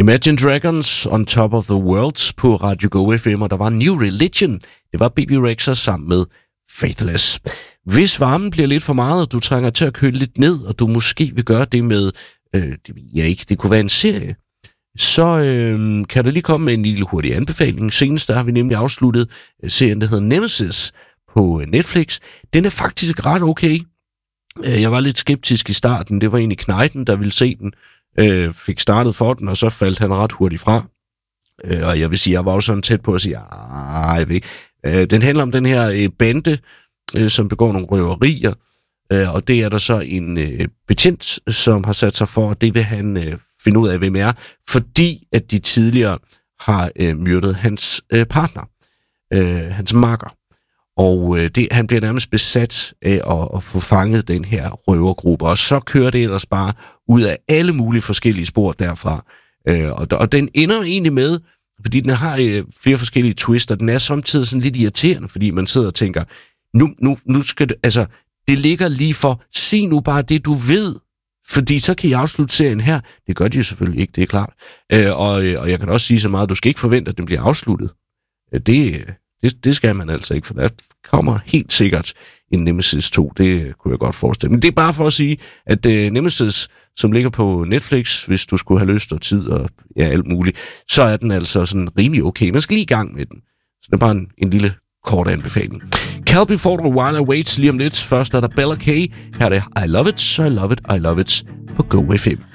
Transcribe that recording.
Imagine Dragons on Top of the World på Radio Go FM, og der var New Religion. Det var Bebe Rexha sammen med Faithless. Hvis varmen bliver lidt for meget, og du trænger til at køle lidt ned, og du måske vil gøre det med, det kunne være en serie, så kan der lige komme med en lille hurtig anbefaling. Senest der har vi nemlig afsluttet serien, der hedder Nemesis på Netflix. Den er faktisk ret okay. Jeg var lidt skeptisk i starten. Det var egentlig Knejten, der ville se den. Fik startet for den, og så faldt han ret hurtigt fra. Og jeg vil sige, jeg var også sådan tæt på at sige, jeg ved ikke. Den handler om den her bande, som begår nogle røverier, og det er der så en betjent, som har sat sig for, og det vil han finde ud af, hvem er, fordi at de tidligere har myrdet hans partner, hans makker. Og han bliver nærmest besat af at få fanget den her røvergruppe, og så kører det ellers bare ud af alle mulige forskellige spor derfra. Og den ender egentlig med, fordi den har flere forskellige twister, den er samtidig sådan lidt irriterende, fordi man sidder og tænker, nu skal det, altså, det ligger lige for, sig nu bare det, du ved, fordi så kan I afslutte serien her. Det gør de jo selvfølgelig ikke, det er klart. Og jeg kan også sige så meget, du skal ikke forvente, at den bliver afsluttet. Det skal man altså ikke, for der kommer helt sikkert en Nemesis 2, det kunne jeg godt forestille. Men det er bare for at sige, at Nemesis, som ligger på Netflix, hvis du skulle have lyst og tid og alt muligt, så er den altså sådan rimelig okay. Man skal lige i gang med den. Så det er bare en lille kort anbefaling. Cal Before the While Awaits lige om lidt. Først er der Bella K. Her er det I Love It, I Love It, I Love It på Go FM.